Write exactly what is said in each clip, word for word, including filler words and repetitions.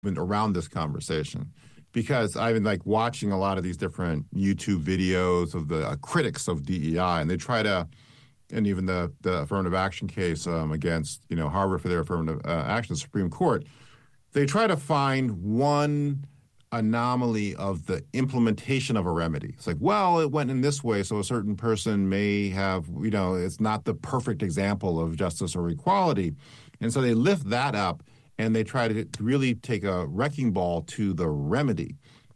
around this conversation. Because I've been like watching a lot of these different YouTube videos of the uh, critics of D E I, and they try to, and even the, the affirmative action case um, against, you know, Harvard for their affirmative uh, action, the Supreme Court, they try to find one anomaly of the implementation of a remedy. It's like, well, it went in this way, so a certain person may have, you know, it's not the perfect example of justice or equality. And so they lift that up and they try to really take a wrecking ball to the remedy.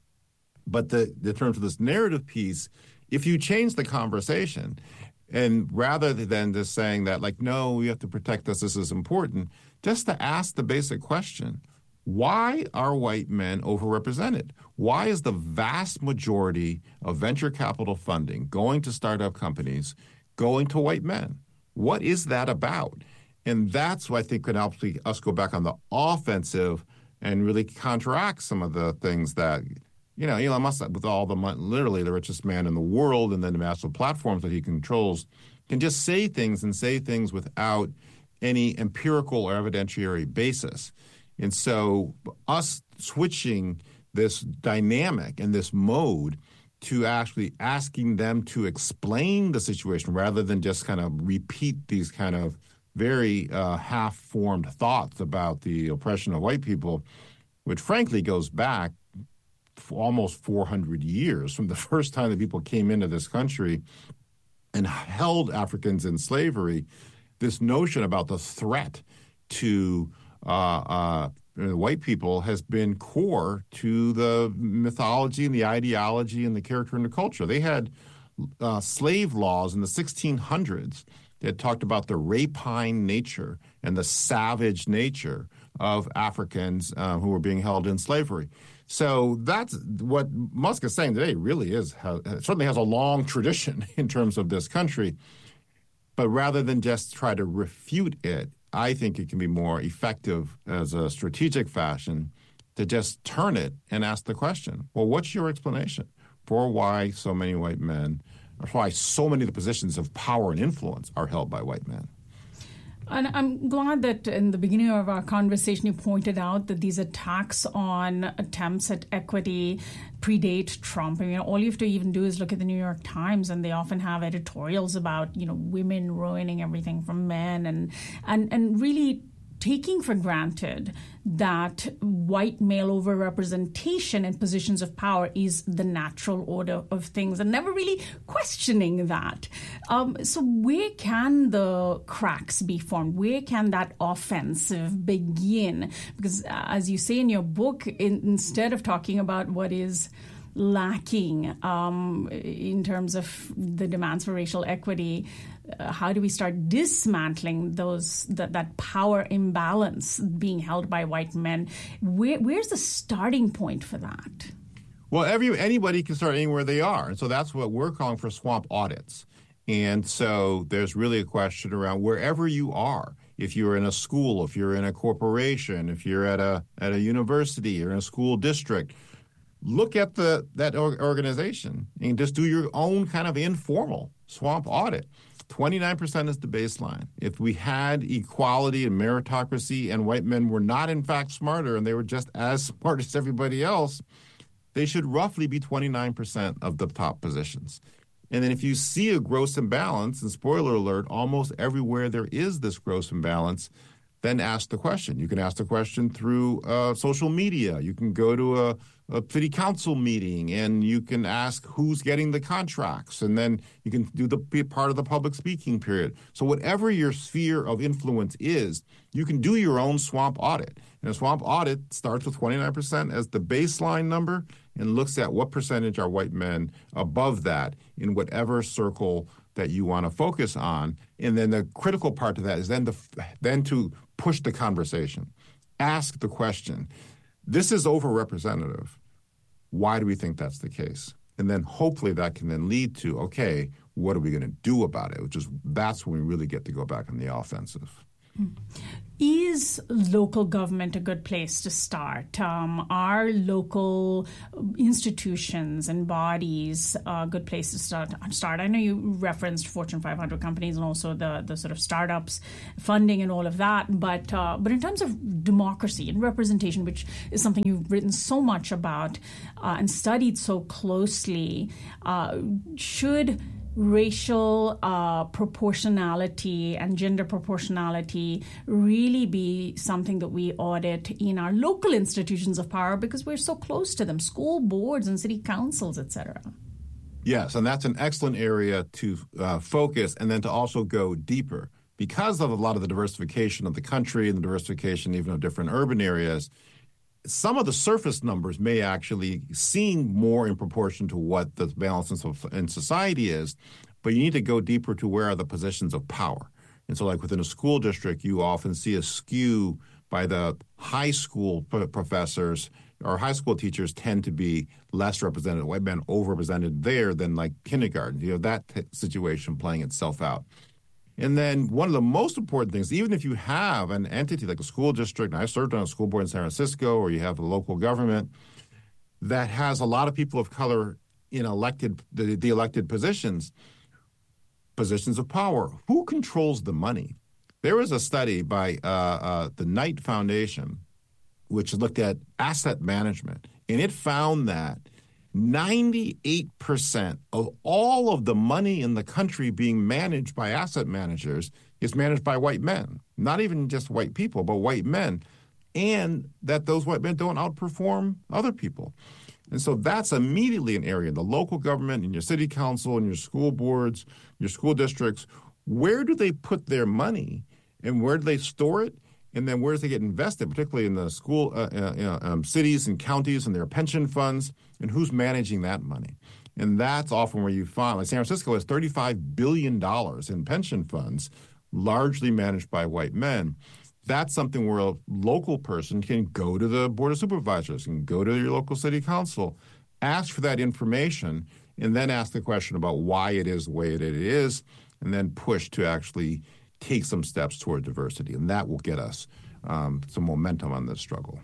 But the, in terms of this narrative piece, if you change the conversation, and rather than just saying that, like, no, we have to protect us, this is important, just to ask the basic question, why are white men overrepresented? Why is the vast majority of venture capital funding going to startup companies going to white men? What is that about? And that's what I think can help us go back on the offensive and really counteract some of the things that, you know, Elon Musk, with all the money, literally the richest man in the world, and then the massive platforms that he controls, can just say things and say things without any empirical or evidentiary basis. And so us switching this dynamic and this mode to actually asking them to explain the situation rather than just kind of repeat these kind of very uh, half-formed thoughts about the oppression of white people, which frankly goes back for almost four hundred years from the first time that people came into this country and held Africans in slavery. This notion about the threat to uh, uh, white people has been core to the mythology and the ideology and the character and the culture. They had uh, slave laws in the sixteen hundreds that talked about the rapine nature and the savage nature of Africans uh, who were being held in slavery. So that's what Musk is saying today really is, has, certainly has a long tradition in terms of this country. But rather than just try to refute it, I think it can be more effective as a strategic fashion to just turn it and ask the question, well, what's your explanation for why so many white men, or why so many of the positions of power and influence are held by white men? And I'm glad that in the beginning of our conversation, you pointed out that these attacks on attempts at equity predate Trump. I mean, all you have to even do is look at the New York Times, and they often have editorials about, you know, women ruining everything from men, and and and really taking for granted that white male overrepresentation in positions of power is the natural order of things, and never really questioning that. Um, so where can the cracks be formed? Where can that offensive begin? Because uh, as you say in your book, in, instead of talking about what is lacking um, in terms of the demands for racial equity, uh, how do we start dismantling those that, that power imbalance being held by white men? Where, where's the starting point for that? Well, every anybody can start anywhere they are. And so that's what we're calling for swamp audits. And so there's really a question around wherever you are. If you're in a school, if you're in a corporation, if you're at a at a university or in a school district, look at the that organization and just do your own kind of informal swamp audit. twenty-nine percent is the baseline. If we had equality and meritocracy and white men were not in fact smarter and they were just as smart as everybody else, they should roughly be twenty-nine percent of the top positions. And then if you see a gross imbalance, and spoiler alert, almost everywhere there is this gross imbalance, then ask the question. You can ask the question through uh, social media. You can go to a, a city council meeting and you can ask who's getting the contracts. And then you can do the be part of the public speaking period. So whatever your sphere of influence is, you can do your own swamp audit. And a swamp audit starts with twenty-nine percent as the baseline number and looks at what percentage are white men above that in whatever circle that you want to focus on. And then the critical part of that is then, the, then to push the conversation. Ask the question, this is overrepresentative. Why do we think that's the case? And then hopefully that can then lead to, okay, what are we going to do about it? Which is, that's when we really get to go back on the offensive. Mm. Is local government a good place to start? Um, are local institutions and bodies a good place to start? Start. I know you referenced Fortune five hundred companies and also the, the sort of startups funding and all of that, but uh, but in terms of democracy and representation, which is something you've written so much about uh, and studied so closely, uh, should racial uh, proportionality and gender proportionality really be something that we audit in our local institutions of power because we're so close to them, school boards and city councils, et cetera? Yes, and that's an excellent area to uh, focus and then to also go deeper. Because of a lot of the diversification of the country and the diversification even of different urban areas, some of the surface numbers may actually seem more in proportion to what the balance in society is, but you need to go deeper to where are the positions of power. And so like within a school district, you often see a skew by the high school professors or high school teachers tend to be less represented, white men overrepresented there than like kindergarten, you know, that t- situation playing itself out. And then one of the most important things, even if you have an entity like a school district, and I served on a school board in San Francisco, or you have a local government that has a lot of people of color in elected, the, the elected positions, positions of power, who controls the money? There was a study by uh, uh, the Knight Foundation, which looked at asset management, and it found that ninety-eight percent of all of the money in the country being managed by asset managers is managed by white men, not even just white people, but white men, and that those white men don't outperform other people. And so that's immediately an area, the local government, in your city council, in your school boards, your school districts, where do they put their money and where do they store it? And then where does it get invested, particularly in the school uh, uh, um, cities and counties and their pension funds, and who's managing that money? And that's often where you find, like San Francisco has thirty-five billion dollars in pension funds, largely managed by white men. That's something where a local person can go to the Board of Supervisors, can go to your local city council, ask for that information, and then ask the question about why it is the way it is, and then push to actually take some steps toward diversity, and that will get us um, some momentum on this struggle.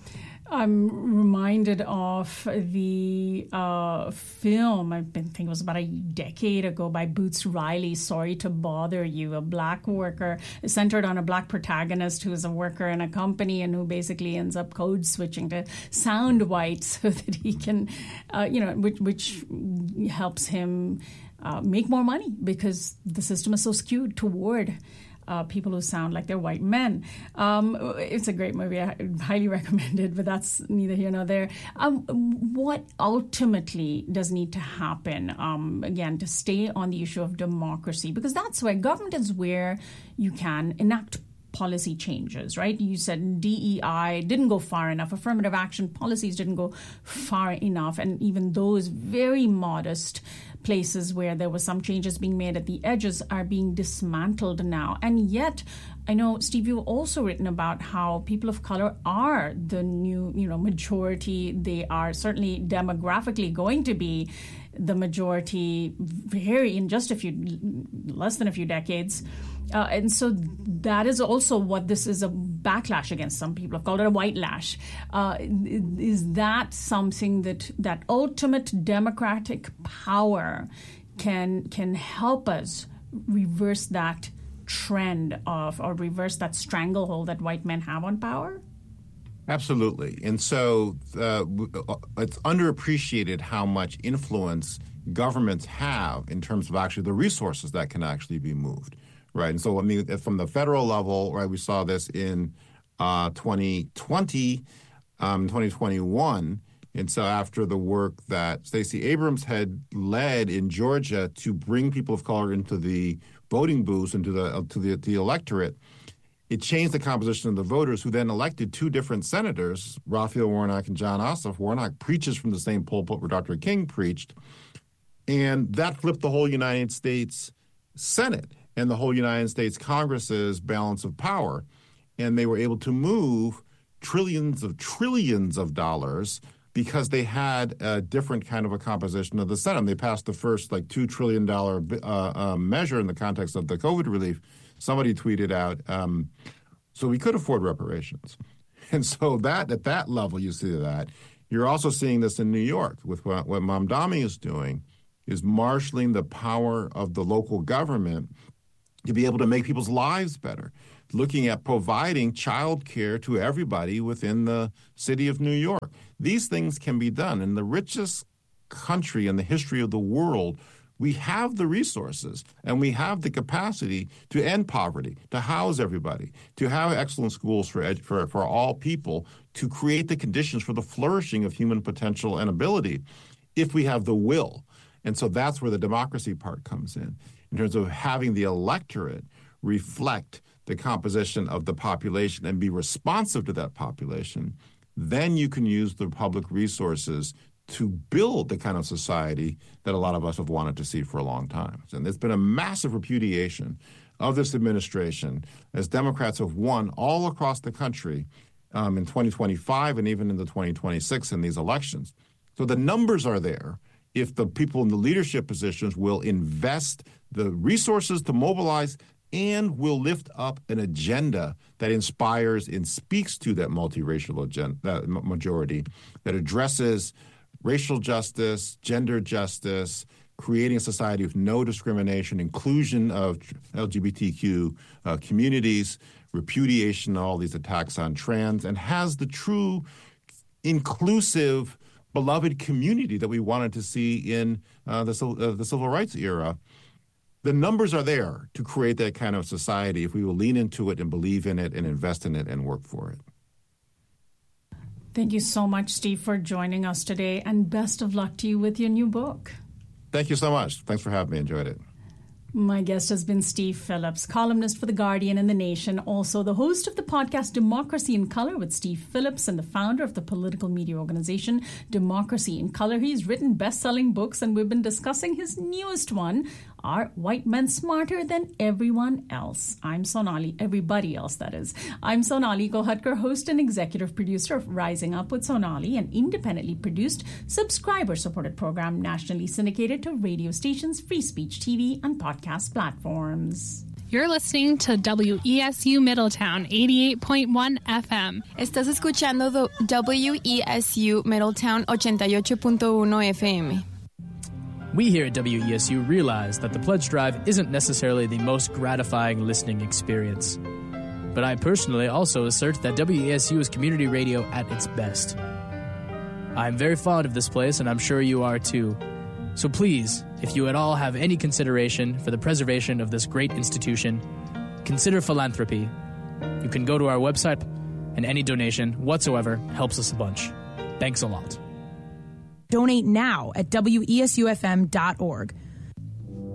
I'm reminded of the uh, film, I think it was about a decade ago, by Boots Riley, Sorry to Bother You, a black worker, centered on a black protagonist who is a worker in a company and who basically ends up code switching to sound white so that he can, uh, you know, which, which helps him Uh, make more money because the system is so skewed toward uh, people who sound like they're white men. Um, it's a great movie. I highly recommend it, but that's neither here nor there. Um, what ultimately does need to happen, um, again, to stay on the issue of democracy? Because that's where government is where you can enact policy changes, right? You said D E I didn't go far enough. Affirmative action policies didn't go far enough. And even those very modest places where there were some changes being made at the edges are being dismantled now. And yet, I know, Steve, you've also written about how people of color are the new, you know, majority. They are certainly demographically going to be the majority very in just a few, less than a few decades. Uh, and so that is also what this is a backlash against. Some people have called it a white lash. Uh, is that something that that ultimate democratic power can can help us reverse that trend of or reverse that stranglehold that white men have on power? Absolutely. And so uh, it's underappreciated how much influence governments have in terms of actually the resources that can actually be moved. Right. And so, I mean, from the federal level, right, we saw this in uh, twenty twenty, um, twenty twenty-one. And so after the work that Stacey Abrams had led in Georgia to bring people of color into the voting booths, into the, uh, to the, the electorate, it changed the composition of the voters who then elected two different senators, Raphael Warnock and Jon Ossoff. Warnock preaches from the same pulpit where Doctor King preached. And that flipped the whole United States Senate and the whole United States Congress's balance of power. And they were able to move trillions of trillions of dollars because they had a different kind of a composition of the Senate. They passed the first like two trillion dollars uh, uh, measure in the context of the COVID relief. Somebody tweeted out, um, So we could afford reparations. And so that at that level, you see that. You're also seeing this in New York with what, what Mamdani is doing, is marshaling the power of the local government to be able to make people's lives better, looking at providing child care to everybody within the city of New York. These things can be done. In the richest country in the history of the world, we have the resources and we have the capacity to end poverty, to house everybody, to have excellent schools for, ed- for, for all people, to create the conditions for the flourishing of human potential and ability if we have the will. And so that's where the democracy part comes in, in terms of having the electorate reflect the composition of the population and be responsive to that population. Then you can use the public resources to build the kind of society that a lot of us have wanted to see for a long time. And there's been a massive repudiation of this administration as Democrats have won all across the country um, in twenty twenty-five and even in the twenty twenty-six in these elections. So the numbers are there if the people in the leadership positions will invest the resources to mobilize and will lift up an agenda that inspires and speaks to that multiracial agenda, that majority, that addresses racial justice, gender justice, creating a society with no discrimination, inclusion of L G B T Q uh, communities, repudiation of all these attacks on trans, and has the true inclusive, beloved community that we wanted to see in uh, the, uh, the civil rights era. The numbers are there to create that kind of society if we will lean into it and believe in it and invest in it and work for it. Thank you so much, Steve, for joining us today, and best of luck to you with your new book. Thank you so much. Thanks for having me. Enjoyed it. My guest has been Steve Phillips, columnist for The Guardian and The Nation, also the host of the podcast Democracy in Color with Steve Phillips and the founder of the political media organization Democracy in Color. He's written best-selling books, and we've been discussing his newest one, Are White Men Smarter Than Everyone Else? I'm Sonali, everybody else, that is. I'm Sonali Gohatkar, host and executive producer of Rising Up with Sonali, an independently produced, subscriber-supported program nationally syndicated to radio stations, free speech T V, and podcast platforms. You're listening to W E S U Middletown eighty-eight point one F M. Estás escuchando W E S U Middletown ochenta y ocho punto uno F M. We here at W E S U realize that the pledge drive isn't necessarily the most gratifying listening experience. But I personally also assert that W E S U is community radio at its best. I'm very fond of this place, and I'm sure you are too. So please, if you at all have any consideration for the preservation of this great institution, consider philanthropy. You can go to our website, and any donation whatsoever helps us a bunch. Thanks a lot. Donate now at W E S U F M dot org.